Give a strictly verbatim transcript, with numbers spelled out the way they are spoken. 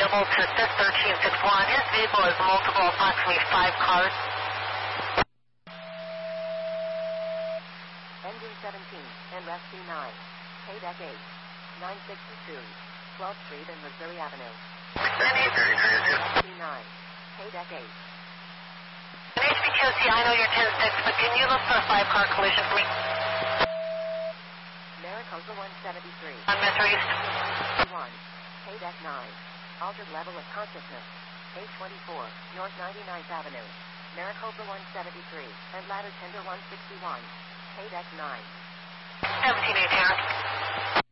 available to assist thirteen six one. His vehicle is multiple, approximately five cars. Engine seventeen and rescue nine. K-Deck eight. nine sixty-two. twelfth Street and Missouri Avenue. nine. K-Deck eight. H B Q C, I know you're ten six, but can you look for a five-car collision for me? Maricopa one seventy-three. On Metro East. one. K-Deck nine. Altered level of consciousness. eight twenty-four. North ninety-ninth Avenue. Maricopa one seventy-three. And ladder tender one sixty-one. K-Deck nine. seventeen eight, Terrence.